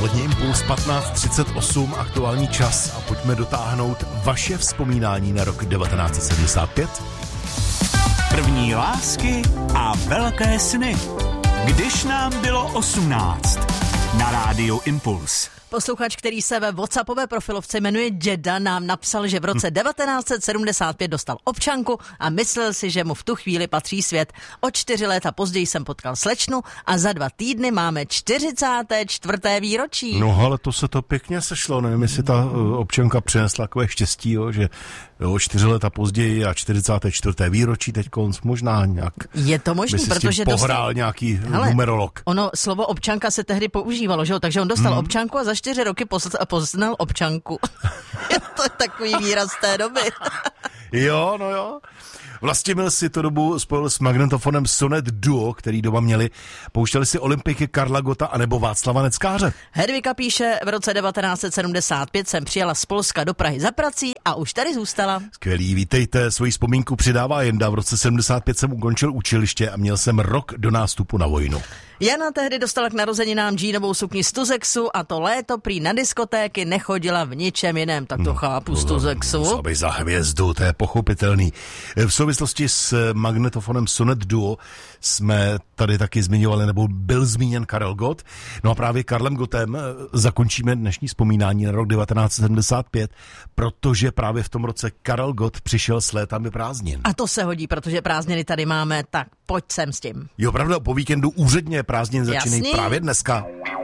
Odpolední impuls 15:38, aktuální čas a pojďme dotáhnout vaše vzpomínání na rok 1975. První lásky a velké sny. Když nám bylo 18. Na rádiu Impuls. Posluchač, který se ve WhatsAppové profilovce jmenuje Jeda, nám napsal, že v roce 1975 dostal občanku a myslel si, že mu v tu chvíli patří svět. O 4 léta později jsem potkal slečnu a za 2 týdny máme 44. výročí. No ale to se to pěkně sešlo, nevím, jestli ta občanka přinesla takové štěstí, jo, že o 4 léta později a 44. výročí teď konc možná nějak. Je to možný, protože pohrál nějaký numerolog. Ono slovo občanka se tehdy používalo, že jo? Takže on dostal občanku a za 4 roky poznal občanku. Je to takový výraz té doby. Jo, no jo. Vlastimil si tu dobu spojil s magnetofonem Sonet Duo, který doma měli. Pouštěli si Olympiky Karla Gotta anebo Václava Neckáře. Hedvika píše, v roce 1975 jsem přijela z Polska do Prahy za prací a už tady zůstala. Skvělý, vítejte, svoji vzpomínku přidává Jenda. V roce 75 jsem ukončil učiliště a měl jsem rok do nástupu na vojnu. Jana tehdy dostala k narozeninám džínovou sukni z Tuzexu a to léto prý na diskotéky nechodila v ničem jiném, tak to chápu z Tuzexu. Musel za hvězdu, to je pochopitelný. V souvislosti s magnetofonem Sonet Duo jsme tady taky zmiňovali, nebo byl zmíněn Karel Gott. No a právě Karlem Gottem zakončíme dnešní vzpomínání na rok 1975, protože právě v tom roce Karel Gott přišel s létami prázdnin. A to se hodí, protože prázdniny tady máme, tak pojď sem s tím. Jo, pravda, po víkendu úředně prázdnin začínají právě dneska.